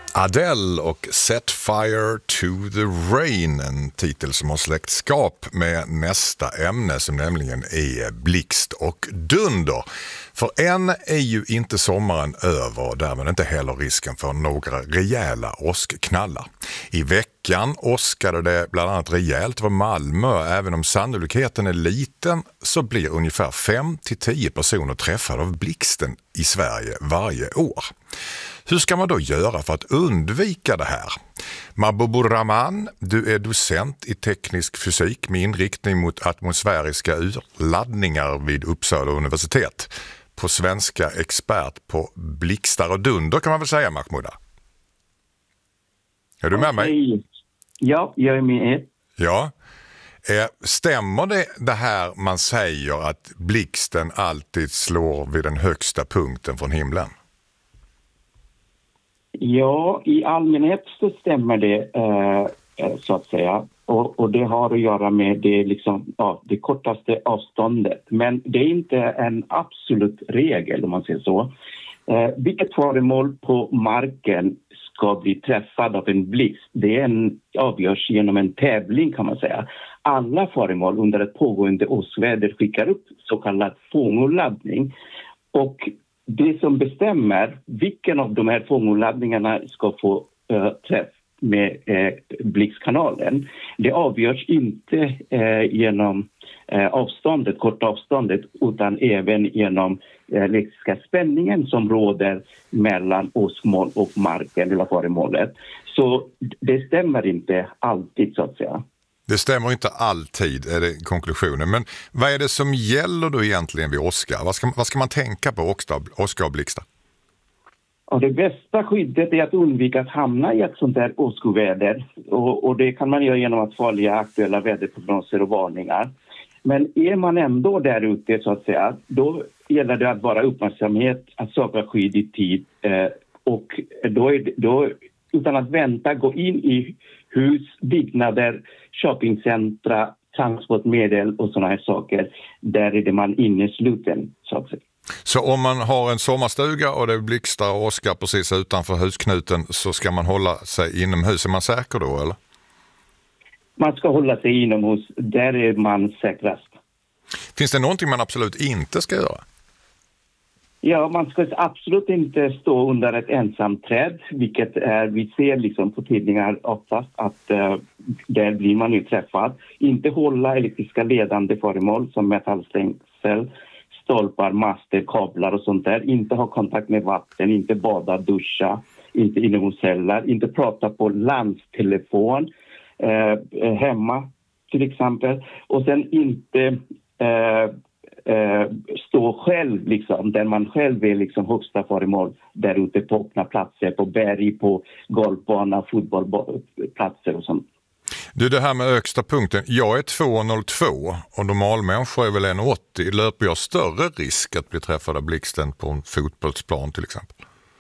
Adele och Set Fire to the Rain, en titel som har släktskap med nästa ämne som nämligen är blixt och dunder. För än är ju inte sommaren över och därmed inte heller risken för några rejäla åskknallar. I veckan åskade det bland annat rejält över Malmö. Även om sannolikheten är liten så blir ungefär 5-10 personer träffade av blixten i Sverige varje år. Hur ska man då göra för att undvika det här? Mahbubur Rahman, du är docent i teknisk fysik med inriktning mot atmosfäriska urladdningar vid Uppsala universitet. På svenska expert på blixtar och dunder kan man väl säga, Mahmouda? Är du med mig? Ja, jag är med. Ja. Stämmer det här man säger att blixten alltid slår vid den högsta punkten från himlen? Ja, i allmänhet så stämmer det så att säga. Och det har att göra med det kortaste avståndet. Men det är inte en absolut regel om man säger så. Vilket föremål på marken ska bli träffad av en blixt? Det avgörs genom en tävling kan man säga. Alla föremål under ett pågående åskväder skickar upp så kallad fångoladdning. Och det som bestämmer vilken av de här fångoladdningarna ska få träff med blixtkanalen, det avgörs inte genom korta avståndet utan även genom elektriska spänningen som råder mellan åskmoln och marken eller föremålet. Så det stämmer inte alltid så att säga. Det stämmer inte alltid, är det konklusionen. Men vad är det som gäller då egentligen vid åska? Vad ska man tänka på åska och blixtar? Och det bästa skyddet är att undvika att hamna i ett sånt där åskoväder. Och det kan man göra genom att följa aktuella väderprognoser och varningar. Men är man ändå där ute så att säga, då gäller det att vara uppmärksamhet, att söka skydd i tid. Och då utan att vänta gå in i hus, byggnader, shoppingcentra, transportmedel och sådana här saker. Där är det man innesluten så att säga. Så om man har en sommarstuga och det blixtrar och åskar precis utanför husknuten så ska man hålla sig inomhus? Är man säker då eller? Man ska hålla sig inomhus, där är man säkrast. Finns det någonting man absolut inte ska göra? Ja, man ska absolut inte stå under ett ensamt träd, vilket vi ser på tidningar oftast att där blir man ju träffad. Inte hålla elektriska ledande föremål som metallstängsel, stolpar, master, kablar och sånt där. Inte ha kontakt med vatten, inte bada, duscha, inte inomhusceller, inte prata på landstelefon hemma till exempel. Och sen inte stå själv där man själv är högsta föremål där ute på öppna platser, på berg, på golfbana, fotbollplatser och sånt. Du, det här med högsta punkten. Jag är 2,02 och normalmänniskor är väl 1,80. Löper jag större risk att bli träffad av blixten på en fotbollsplan till exempel?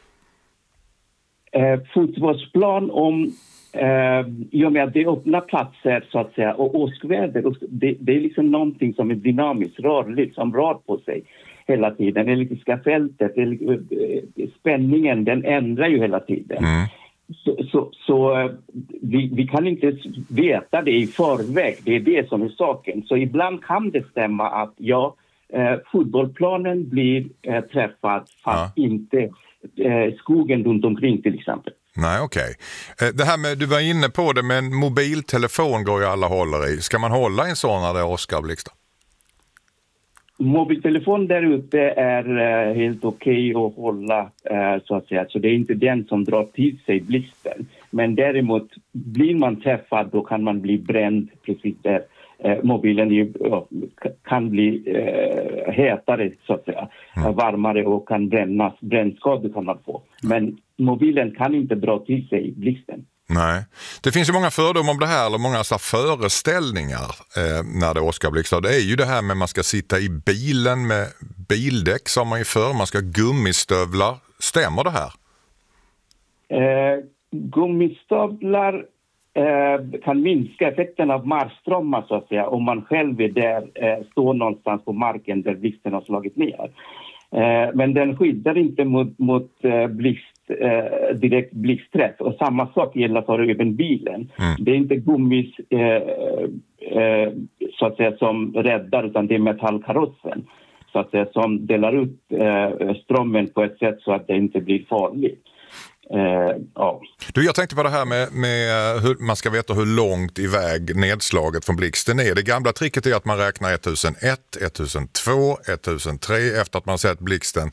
Fotbollsplan i och med att det är öppna platser så att säga och åskväder, det är någonting som är dynamiskt, rörligt, som rör på sig hela tiden. Det elektriska fältet, spänningen, den ändrar ju hela tiden. Så vi kan inte veta det i förväg, det är det som är saken. Så ibland kan det stämma att fotbollsplanen blir träffad fast inte skogen runt omkring till exempel. Nej, okej. Det här med, du var inne på det, men mobiltelefon går ju alla håller i. Ska man hålla en sån när det åskar blixtar? Mobiltelefon där ute är helt okej att hålla så att säga. Så det är inte den som drar till sig blixten. Men däremot blir man träffad då kan man bli bränd precis där. Mobilen kan bli hetare så att säga. Varmare och kan brännas. Brännskador kan man få. Men mobilen kan inte dra till sig blixten. Nej. Det finns ju många fördomar om det här, eller många föreställningar när det åskar blixtar. Det är ju det här med att man ska sitta i bilen med bildäck som man ju för, man ska ha gummistövlar. Stämmer det här? Gummistövlar kan minska effekten av marströmmar så att säga, om man själv är där, står någonstans på marken där blixten har slagit ner. Men den skyddar inte mot blixt direkt blixtträff. Och samma sak gäller för även bilen. Det är inte gummis så att säga som räddar, utan det är metallkarossen så att säga, som delar ut strömmen på ett sätt så att det inte blir farligt. Ja. Du, jag tänkte på det här med hur man ska veta hur långt iväg nedslaget från blixten är. Det gamla tricket är att man räknar 1001, 1002, 1003 efter att man sett blixten.